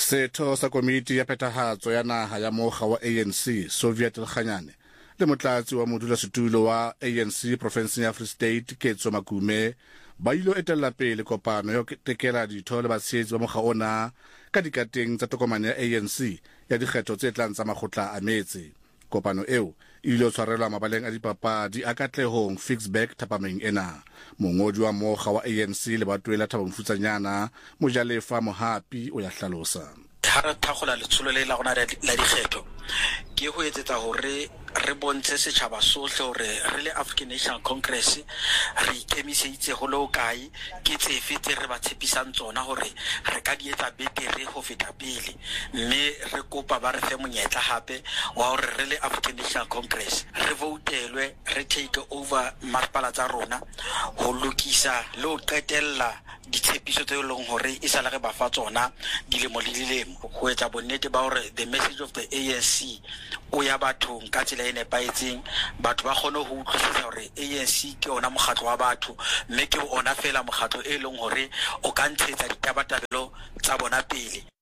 Setho sa komiti ya phethahatso ya naha ya mokga wa ANC Soviet Lekganyane le motlatsi wa modulasetulo wa ANC Provinceng ya Free State Ketso Makume ba ilo etella pele kopano ya tekela ditho le batshehetsi ba mokga ona ka dikateng tsa tokomane ya ANC ya dikgetho tse tlang tsa makgotla a metse. Kopano eo ile tshwarelwa mabaleng a dipapadi a Katlehong Fixback Thapameng ena. Mongodi wa mokga wa ANC le batuela Thabo Mfutsanyana Mojalefa Mohapi o ya hlalosa. Hara thagola letsholo le la gona la dikgetho ke ho etsetsa hore re bontshe setjhaba sohle hore re le African National Congress re ikemiseditse ho lo kae ke tsefe tse re ba tshepisang tsona hore re ka di etsa betere ho feta pele, mme re kopa ba re fe monyetla hape wa hore re le African National Congress re votelwe re take over masepala tsa rona ho lokisa le ho qetella ditshepiso tse leng hore e sala re ba fa tsona dilemo le dilemo ho etsa bonnete ba hore the message of the ANC o ya bathong ka tsela e nepaetseng, batho ba kgone ho utlwisisa hore ANC ke ona mokgatlo wa batho, mme ke ona fela mokgatlo e leng hore o ka ntshetsa ditabatabelo tsa bona pele.